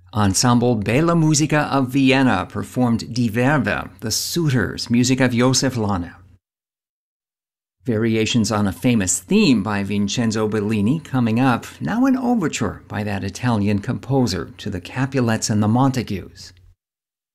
Ensemble Bella Musica of Vienna performed Die Werve, The Suitors, music of Joseph Lana. Variations on a famous theme by Vincenzo Bellini coming up, now an overture by that Italian composer to the Capulets and the Montagues.